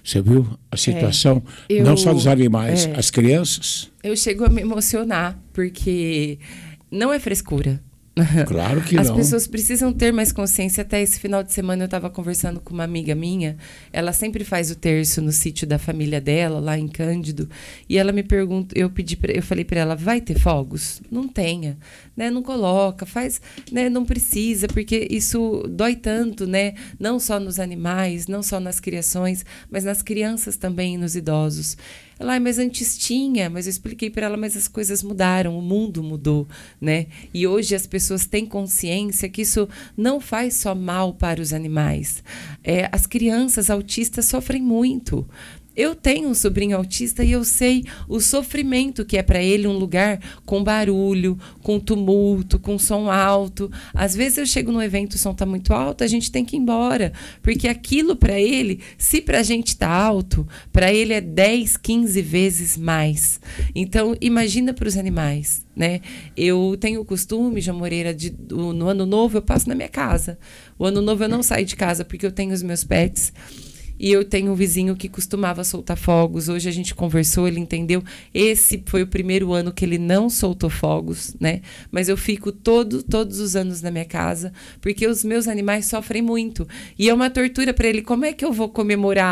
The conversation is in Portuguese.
Você viu a situação? Não só dos animais, as crianças. Eu chego a me emocionar, porque não é frescura. Claro que As não. pessoas precisam ter mais consciência. Até esse final de semana eu estava conversando com uma amiga minha. Ela sempre faz o terço no sítio da família dela, lá em Cândido. E ela me perguntou, eu falei para ela, vai ter fogos? Não tenha, né? Não coloca, faz, né? Não precisa, porque isso dói tanto, né? Não só nos animais, não só nas criações, mas nas crianças também e nos idosos. Ela, mas antes tinha, mas eu expliquei para ela, mas as coisas mudaram, o mundo mudou, né? E hoje as pessoas têm consciência que isso não faz só mal para os animais. As crianças autistas sofrem muito. Eu tenho um sobrinho autista e eu sei o sofrimento que é para ele um lugar com barulho, com tumulto, com som alto. Às vezes eu chego num evento, o som está muito alto, a gente tem que ir embora. Porque aquilo para ele, se para a gente está alto, para ele é 10, 15 vezes mais. Então, imagina para os animais, né? Eu tenho o costume, João Moreira, no Ano Novo eu passo na minha casa. O Ano Novo eu não saio de casa porque eu tenho os meus pets. E eu tenho um vizinho que costumava soltar fogos. Hoje a gente conversou, ele entendeu. Esse foi o primeiro ano que ele não soltou fogos, né? Mas eu fico todos os anos na minha casa, porque os meus animais sofrem muito. E é uma tortura para ele. Como é que eu vou comemorar